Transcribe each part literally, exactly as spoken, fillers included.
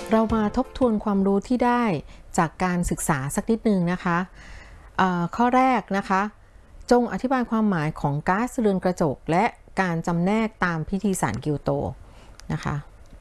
เรามาทบทวนความรู้ที่ได้จากการศึกษาสักนิดนึงนะคะข้อแรกนะคะจงอธิบายความหมายของก๊าซเรือนกระจกและการจำแนกตามพิธีสารกิโยโตนะคะ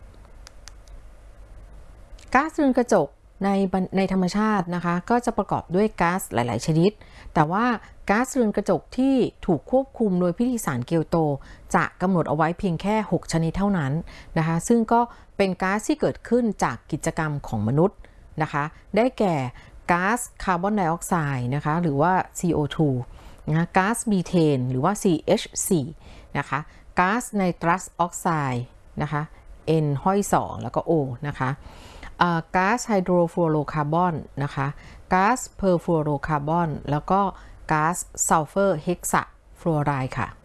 ก๊าซเรือนกระจกในในธรรมชาตินะคะก็จะประกอบด้วยก๊าซหลายๆชนิดแต่ว่าก๊าซเรือนกระจกที่ถูกควบคุมโดยพิธีสารกิโยโตจะกำหนดเอาไว้เพียงแค่หกชนิดเท่านั้นนะคะซึ่งก็เป็นก๊าซที่เกิดขึ้นจากกิจกรรมของมนุษย์นะคะได้แก่ก๊าซคาร์บอนไดออกไซด์นะคะหรือว่า ซี โอ ทู นะก๊าซมีเทนหรือว่า ซี เอช โฟร์ นะคะก๊าซไนตรัสออกไซด์นะคะ N ห้อยสองแล้วก็ O นะคะก๊าซไฮโดรฟลูโรคาร์บอนนะคะก๊าซเพอร์ฟลูโรคาร์บอนแล้วก็ก๊าซซัลเฟอร์เฮกซาฟลูออไรด์ค่ะ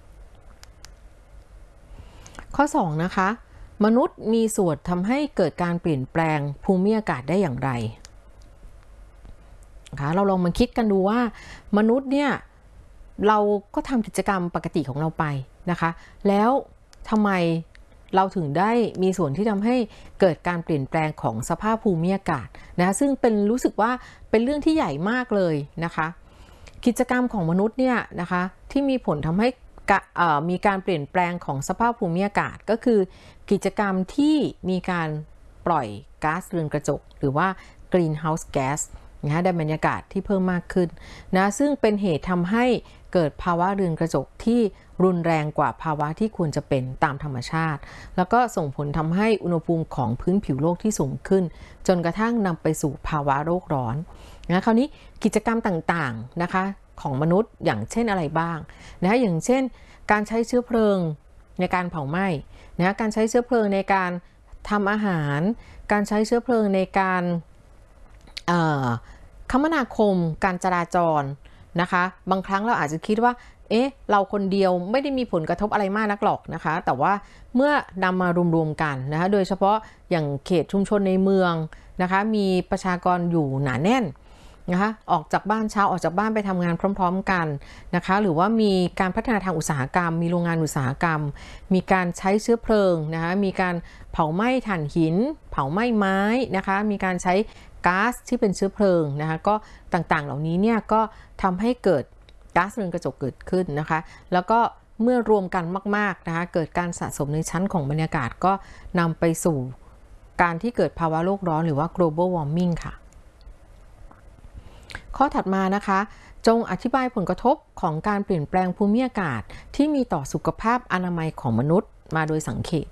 ข้อสองนะคะมนุษย์มีส่วนทำให้เกิดการเปลี่ยนแปลงภูมิอากาศได้อย่างไรนะคะเราลองมาคิดกันดูว่ามนุษย์เนี่ยเราก็ทำกิจกรรมปกติของเราไปนะคะแล้วทำไมเราถึงได้มีส่วนที่ทำให้เกิดการเปลี่ยนแปลงของสภาพภูมิอากาศนะซึ่งเป็นรู้สึกว่าเป็นเรื่องที่ใหญ่มากเลยนะคะกิจกรรมของมนุษย์เนี่ยนะคะที่มีผลทำให้มีการเปลี่ยนแปลงของสภาพภูมิอากาศก็คือกิจกรรมที่มีการปล่อยก๊าซเรือนกระจกหรือว่า greenhouse gas นะในบรรยากาศที่เพิ่มมากขึ้นนะซึ่งเป็นเหตุทำให้เกิดภาวะเรือนกระจกที่รุนแรงกว่าภาวะที่ควรจะเป็นตามธรรมชาติแล้วก็ส่งผลทำให้อุณหภูมิของพื้นผิวโลกที่สูงขึ้นจนกระทั่งนำไปสู่ภาวะโลกร้อนนะคราวนี้กิจกรรมต่างๆนะคะของมนุษย์อย่างเช่นอะไรบ้างนะอย่างเช่นการใช้เชื้อเพลิงในการเผาไหม้นะการใช้เชื้อเพลิงในการทำอาหารการใช้เชื้อเพลิงในการคมนาคมการจราจรนะคะบางครั้งเราอาจจะคิดว่าเอ๊ะเราคนเดียวไม่ได้มีผลกระทบอะไรมากนักหรอกนะคะแต่ว่าเมื่อนำมารวมๆกันนะคะโดยเฉพาะอย่างเขตชุมชนในเมืองนะคะมีประชากรอยู่หนาแน่นนะคะออกจากบ้านเช้าออกจากบ้านไปทำงานพร้อมๆกันนะคะหรือว่ามีการพัฒนาทางอุตสาหกรรมมีโรงงานอุตสาหกรรมมีการใช้เชื้อเพลิงนะคะมีการเผาไหม้ถ่านหินเผาไหม้ไม้นะคะมีการใช้ก๊าซที่เป็นเชื้อเพลิงนะคะก็ต่างๆเหล่านี้เนี่ยก็ทำให้เกิดก๊าซเรือนกระจกเกิดขึ้นนะคะแล้วก็เมื่อรวมกันมากๆนะคะเกิดการสะสมในชั้นของบรรยากาศก็นำไปสู่การที่เกิดภาวะโลกร้อนหรือว่า global warming ค่ะข้อถัดมานะคะจงอธิบายผลกระทบของการเปลี่ยนแปลงภูมิอากาศที่มีต่อสุขภาพอนามัยของมนุษย์มาโดยสังเขป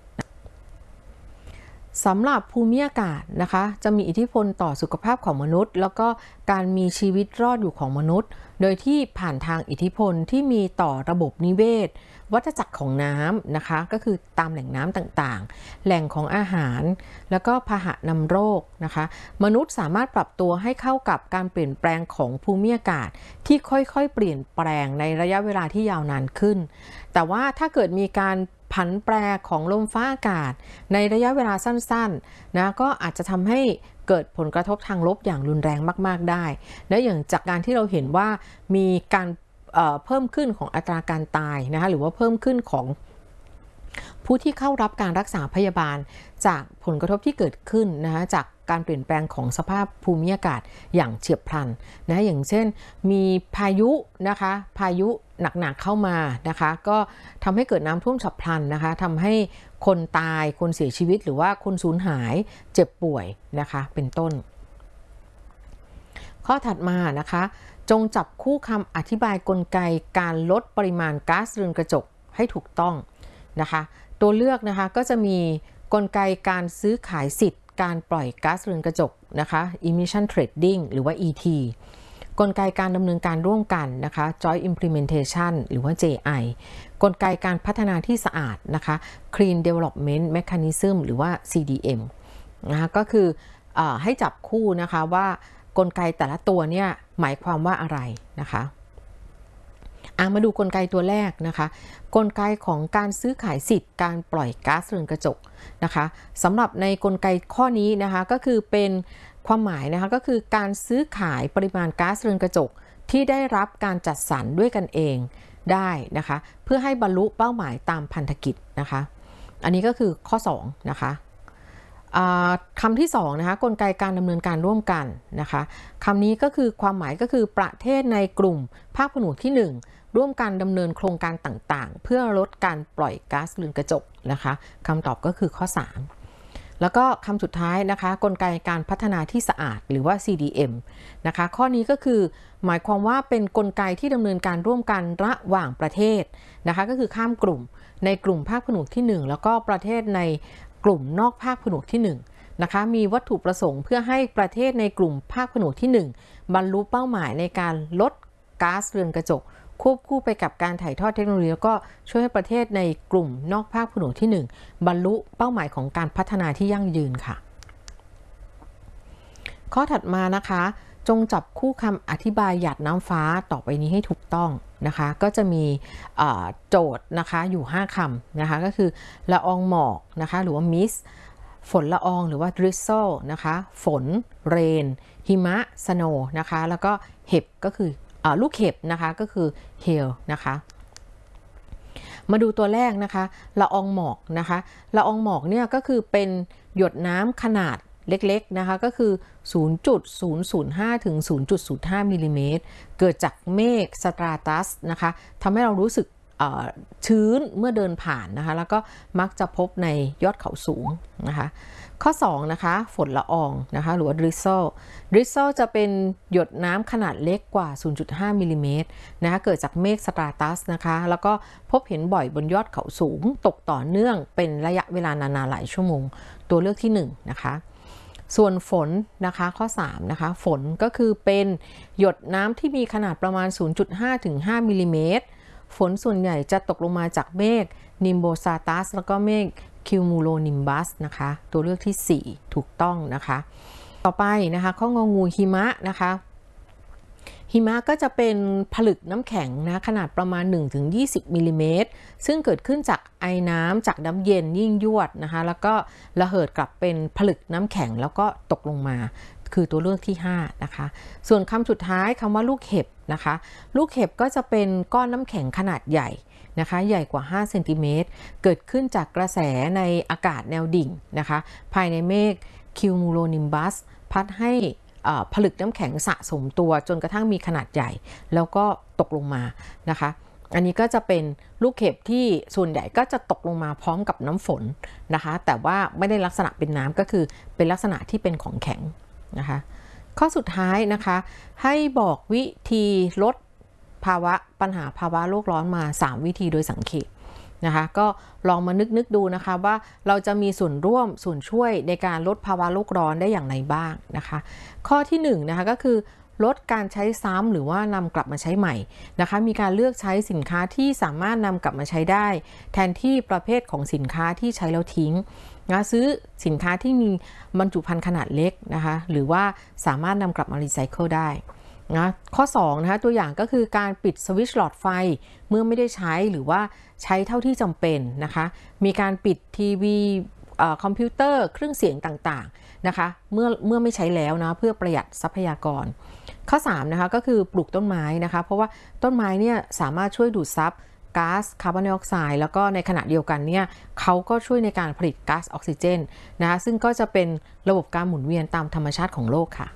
สำหรับภูมิอากาศนะคะจะมีอิทธิพลต่อสุขภาพของมนุษย์แล้วก็การมีชีวิตรอดอยู่ของมนุษย์โดยที่ผ่านทางอิทธิพลที่มีต่อระบบนิเวศวัฏจักรของน้ำนะคะก็คือตามแหล่งน้ำต่างๆแหล่งของอาหารแล้วก็พาหะนำโรคนะคะมนุษย์สามารถปรับตัวให้เข้ากับการเปลี่ยนแปลงของภูมิอากาศที่ค่อยๆเปลี่ยนแปลงในระยะเวลาที่ยาวนานขึ้นแต่ว่าถ้าเกิดมีการผันแปรของลมฟ้าอากาศในระยะเวลาสั้นๆนะก็อาจจะทำให้เกิดผลกระทบทางลบอย่างรุนแรงมากๆได้และอย่างจากการที่เราเห็นว่ามีการเอ่อเพิ่มขึ้นของอัตราการตายนะคะหรือว่าเพิ่มขึ้นของผู้ที่เข้ารับการรักษาพยาบาลจากผลกระทบที่เกิดขึ้นนะคะจากการเปลี่ยนแปลงของสภาพภูมิอากาศอย่างเฉียบพลันนะอย่างเช่นมีพายุนะคะพายุหนักๆเข้ามานะคะก็ทำให้เกิดน้ำท่วมฉับพลันนะคะทำให้คนตายคนเสียชีวิตหรือว่าคนสูญหายเจ็บป่วยนะคะเป็นต้นข้อถัดมานะคะจงจับคู่คำอธิบายกลไกการลดปริมาณก๊าซเรือนกระจกให้ถูกต้องนะคะตัวเลือกนะคะก็จะมีกลไกการซื้อขายสิทธิ์การปล่อยก๊าซเรือนกระจกนะคะ emission trading หรือว่า อี ที กลไกการดำเนินการร่วมกันนะคะ joint implementation หรือว่า เจ ไอ กลไกการพัฒนาที่สะอาดนะคะ clean development mechanism หรือว่า ซี ดี เอ็ม นะคะก็คือเอ่อให้จับคู่นะคะว่ากลไกแต่ละตัวเนี่ยหมายความว่าอะไรนะคะมาดูกลไกตัวแรกนะคะกลไกของการซื้อขายสิทธิ์การปล่อยก๊าซเรือนกระจกนะคะสำหรับในกลไกข้อนี้นะคะก็คือเป็นความหมายนะคะก็คือการซื้อขายปริมาณก๊าซเรือนกระจกที่ได้รับการจัดสรรด้วยกันเองได้นะคะเพื่อให้บรรลุเป้าหมายตามพันธกิจนะคะอันนี้ก็คือข้อสองนะคะคำที่สองนะคะกลไกการดำเนินการร่วมกันนะคะคำนี้ก็คือความหมายก็คือประเทศในกลุ่มภาคผนวกที่หนึ่งร่วมกันดำเนินโครงการต่างๆเพื่อลดการปล่อยก๊าซเรือนกระจกนะคะคำตอบก็คือข้อสามแล้วก็คำสุดท้ายนะคะกลไกการพัฒนาที่สะอาดหรือว่า ซี ดี เอ็ม นะคะข้อนี้ก็คือหมายความว่าเป็นกลไกที่ดำเนินการร่วมกันระหว่างประเทศนะคะก็คือข้ามกลุ่มในกลุ่มภาคผนวกที่หนึ่งแล้วก็ประเทศในกลุ่มนอกภาคผนวกที่หนึ่งนะคะมีวัตถุประสงค์เพื่อให้ประเทศในกลุ่มภาคผนวกที่หนึ่งบรรลุเป้าหมายในการลดก๊าซเรือนกระจกควบคู่ไปกับการถ่ายทอดเทคโนโลยีแล้วก็ช่วยให้ประเทศในกลุ่มนอกภาคผนวกที่หนึ่งบรรลุเป้าหมายของการพัฒนาที่ยั่งยืนค่ะข้อถัดมานะคะจงจับคู่คำอธิบายหยาดน้ำฟ้าต่อไปนี้ให้ถูกต้องนะคะก็จะมีโจทย์นะคะอยู่ห้าคำนะคะก็คือละอองหมอกนะคะหรือว่ามิสฝนละอองหรือว่า drizzle นะคะฝนเรนหิมะ snow นะคะแล้วก็เห็บก็คือลูกเห็บนะคะก็คือ hail นะคะมาดูตัวแรกนะคะละอองหมอกนะคะละอองหมอกเนี่ยก็คือเป็นหยดน้ำขนาดเล็กๆนะคะก็คือ ศูนย์จุดศูนย์ศูนย์ห้า ถึง ศูนย์จุดศูนย์ห้า มิลลิเมตรเกิดจากเมฆสตราตัสนะคะทำให้เรารู้สึกชื้นเมื่อเดินผ่านนะคะแล้วก็มักจะพบในยอดเขาสูงนะคะข้อสองนะคะฝนละอองนะคะหรือว่า drizzle drizzle จะเป็นหยดน้ำขนาดเล็กกว่า ศูนย์จุดห้า มิลลิเมตรนะคะเกิดจากเมฆสตราตัสนะคะแล้วก็พบเห็นบ่อยบนยอดเขาสูงตกต่อเนื่องเป็นระยะเวลานานๆหลายชั่วโมงตัวเลือกที่หนึ่งนะคะส่วนฝนนะคะข้อสามนะคะฝนก็คือเป็นหยดน้ำที่มีขนาดประมาณ ศูนย์จุดห้า ถึง ห้า มิลลิเมตรฝนส่วนใหญ่จะตกลงมาจากเมฆนิมโบซาตัสแล้วก็เมฆคิวมูโลนิมบัสนะคะตัวเลือกที่สี่ถูกต้องนะคะต่อไปนะคะข้ององูหิมะนะคะหิมะก็จะเป็นผลึกน้ำแข็งนะขนาดประมาณ หนึ่งถึงยี่สิบ มิลลิเมตรซึ่งเกิดขึ้นจากไอน้ำจากน้ำเย็นยิ่งยวดนะคะแล้วก็ระเหิดกลับเป็นผลึกน้ำแข็งแล้วก็ตกลงมาคือตัวเลือกที่ห้านะคะส่วนคำสุดท้ายคำว่าลูกเห็บนะคะลูกเห็บก็จะเป็นก้อนน้ำแข็งขนาดใหญ่นะคะใหญ่กว่าห้าเซนติเมตรเกิดขึ้นจากกระแสในอากาศแนวดิ่งนะคะภายในเมฆคิวมูโลนิมบัสพัดให้ผลึกน้ำแข็งสะสมตัวจนกระทั่งมีขนาดใหญ่แล้วก็ตกลงมานะคะอันนี้ก็จะเป็นลูกเห็บที่ส่วนใหญ่ก็จะตกลงมาพร้อมกับน้ำฝนนะคะแต่ว่าไม่ได้ลักษณะเป็นน้ำก็คือเป็นลักษณะที่เป็นของแข็งนะคะข้อสุดท้ายนะคะให้บอกวิธีลดภาวะปัญหาภาวะโลกร้อนมาสามวิธีโดยสังเขปนะคะก็ลองมานึกนึกดูนะคะว่าเราจะมีส่วนร่วมส่วนช่วยในการลดภาวะโลกร้อนได้อย่างไรบ้างนะคะข้อที่หนึ่งนะคะก็คือลดการใช้ซ้ำหรือว่านำกลับมาใช้ใหม่นะคะมีการเลือกใช้สินค้าที่สามารถนำกลับมาใช้ได้แทนที่ประเภทของสินค้าที่ใช้แล้วทิ้งนะซื้อสินค้าที่มีบรรจุภัณฑ์ขนาดเล็กนะคะหรือว่าสามารถนำกลับมารีไซเคิลได้นะข้อสองนะคะตัวอย่างก็คือการปิดสวิตช์หลอดไฟเมื่อไม่ได้ใช้หรือว่าใช้เท่าที่จำเป็นนะคะมีการปิดทีวีคอมพิวเตอร์เครื่องเสียงต่างๆนะคะเมื่อเมื่อไม่ใช้แล้วนะเพื่อประหยัดทรัพยากรข้อสามนะคะก็คือปลูกต้นไม้นะคะเพราะว่าต้นไม้เนี่ยสามารถช่วยดูดซับก๊าซคาร์บอนไดออกไซด์แล้วก็ในขณะเดียวกันเนี่ยเขาก็ช่วยในการผลิตก๊าซออกซิเจนนะคะซึ่งก็จะเป็นระบบการหมุนเวียนตามธรรมชาติของโลกค่ะ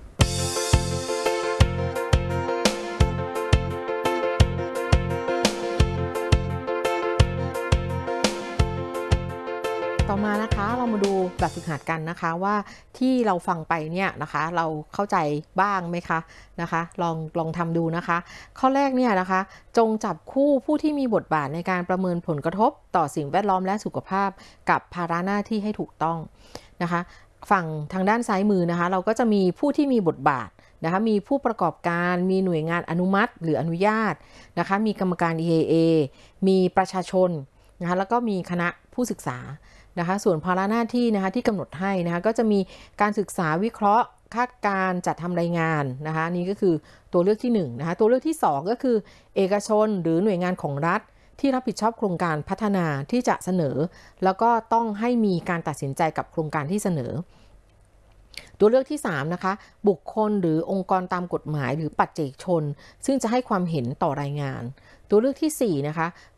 ต่อมานะคะเรามาดูแบบฝึกหัดกันนะคะว่าที่เราฟังไปเนี่ยนะคะเราเข้าใจบ้างไหมคะนะคะลองลองทำดูนะคะข้อแรกเนี่ยนะคะจงจับคู่ผู้ที่มีบทบาทในการประเมินผลกระทบต่อสิ่งแวดล้อมและสุขภาพกับภาระหน้าที่ให้ถูกต้องนะคะฝั่งทางด้านซ้ายมือนะคะเราก็จะมีผู้ที่มีบทบาทนะคะมีผู้ประกอบการมีหน่วยงานอนุมัติหรืออนุญาตนะคะมีกรรมการ อี เอ เอ มีประชาชนนะคะแล้วก็มีคณะผู้ศึกษานะคะส่วนภาระหน้าที่นะคะที่กำหนดให้นะคะก็จะมีการศึกษาวิเคราะห์คาดการจัดทำรายงานนะคะนี่ก็คือตัวเลือกที่หนึ่งนะคะตัวเลือกที่สองก็คือเอกชนหรือหน่วยงานของรัฐที่รับผิดชอบโครงการพัฒนาที่จะเสนอแล้วก็ต้องให้มีการตัดสินใจกับโครงการที่เสนอตัวเลือกที่สามนะคะบุคคลหรือองค์กรตามกฎหมายหรือปัจเจกชนซึ่งจะให้ความเห็นต่อรายงานตัวเลือกที่สี่นะคะ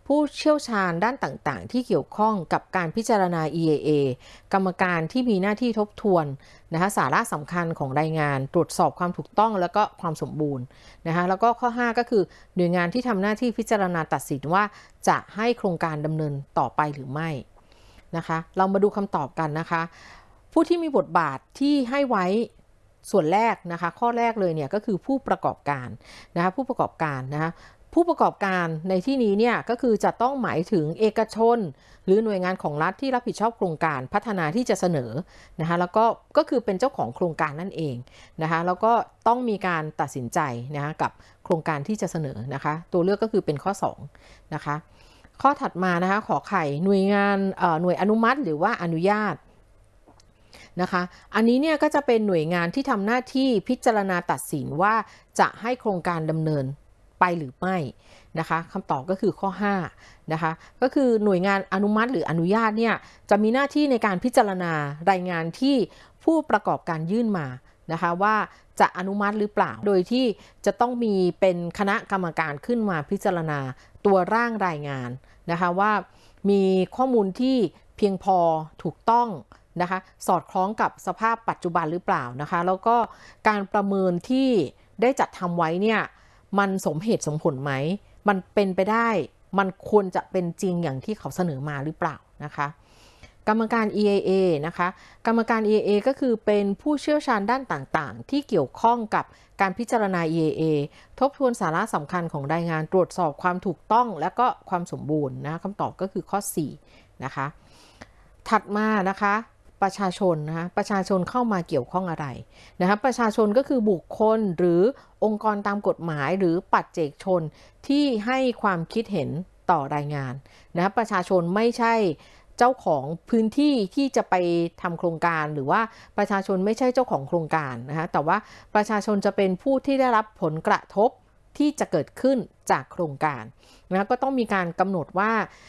ผู้เชี่ยวชาญด้านต่างๆที่เกี่ยวข้องกับการพิจารณา อี เอ เอ กรรมการที่มีหน้าที่ทบทวนนะคะสาระสำคัญของรายงานตรวจสอบความถูกต้องแล้วก็ความสมบูรณ์นะคะแล้วก็ข้อห้าก็คือหน่วยงานที่ทำหน้าที่พิจารณาตัดสินว่าจะให้โครงการดำเนินต่อไปหรือไม่นะคะเรามาดูคำตอบกันนะคะผู้ที่มีบทบาทที่ให้ไว้ส่วนแรกนะคะข้อแรกเลยเนี่ยก็คือผู้ประกอบการนะคะผู้ประกอบการนะคะผู้ประกอบการในที่นี้เนี่ยก็คือจะต้องหมายถึงเอกชนหรือหน่วยงานของรัฐที่รับผิดชอบโครงการพัฒนาที่จะเสนอนะคะแล้วก็ก็คือเป็นเจ้าของโครงการนั่นเองนะคะแล้วก็ต้องมีการตัดสินใจนะคะกับโครงการที่จะเสนอนะคะตัวเลือกก็คือเป็นข้อสองนะคะข้อถัดมานะคะขอไข่หน่วยงานหน่วยอนุมัติหรือว่าอนุญาตนะคะอันนี้เนี่ยก็จะเป็นหน่วยงานที่ทำหน้าที่พิจารณาตัดสินว่าจะให้โครงการดำเนินไปหรือไม่นะคะคำตอบก็คือข้อห้านะคะก็คือหน่วยงานอนุมัติหรืออนุญาตเนี่ยจะมีหน้าที่ในการพิจารณารายงานที่ผู้ประกอบการยื่นมานะคะว่าจะอนุมัติหรือเปล่าโดยที่จะต้องมีเป็นคณะกรรมการขึ้นมาพิจารณาตัวร่างรายงานนะคะว่ามีข้อมูลที่เพียงพอถูกต้องนะคะสอดคล้องกับสภาพปัจจุบันหรือเปล่านะคะแล้วก็การประเมินที่ได้จัดทำไว้เนี่ยมันสมเหตุสมผลไหมมันเป็นไปได้มันควรจะเป็นจริงอย่างที่เขาเสนอมาหรือเปล่านะคะกรรมการ อี เอ เอ นะคะกรรมการ อี เอ เอ ก็คือเป็นผู้เชี่ยวชาญด้านต่างๆที่เกี่ยวข้องกับการพิจารณา อี เอ เอ ทบทวนสาระสำคัญของรายงานตรวจสอบความถูกต้องและก็ความสมบูรณ์นะคำตอบก็คือข้อสี่นะคะถัดมานะคะประชาชนนะคะประชาชนเข้ามาเกี่ยวข้องอะไรนะคะประชาชนก็คือบุคคลหรือองค์กรตามกฎหมายหรือปัจเจกชนที่ให้ความคิดเห็นต่อรายงานนะคะประชาชนไม่ใช่เจ้าของพื้นที่ที่จะไปทำโครงการหรือว่าประชาชนไม่ใช่เจ้าของโครงการนะคะแต่ว่าประชาชนจะเป็นผู้ที่ได้รับผลกระทบที่จะเกิดขึ้นจากโครงการนะก็ต้องมีการกำหนดว่า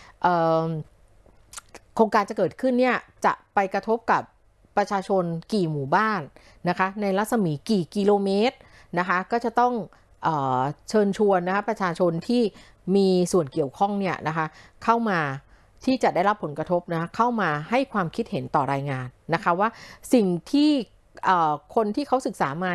โครงการจะเกิดขึ้นเนี่ยจะไปกระทบกับประชาชนกี่หมู่บ้านนะคะในรัศมีกี่กิโลเมตรนะคะก็จะต้องเอ่อเชิญชวนนะคะประชาชนที่มีส่วนเกี่ยวข้องเนี่ยนะคะเข้ามาที่จะได้รับผลกระทบนะเข้ามาให้ความคิดเห็นต่อรายงานนะคะว่าสิ่งที่คนที่เขาศึกษามา